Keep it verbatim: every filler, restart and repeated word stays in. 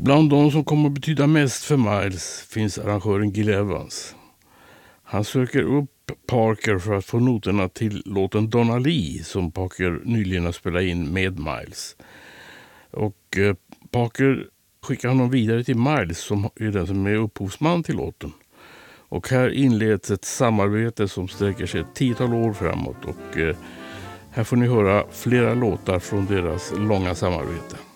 Bland de som kommer att betyda mest för Miles finns arrangören Gil Evans. Han söker upp Parker för att få noterna till låten Donna Lee som Parker nyligen har spelat in med Miles. Och eh, Parker skickar honom vidare till Miles som är den som är upphovsman till låten. Och här inleds ett samarbete som sträcker sig ett tiotal år framåt och eh, här får ni höra flera låtar från deras långa samarbete.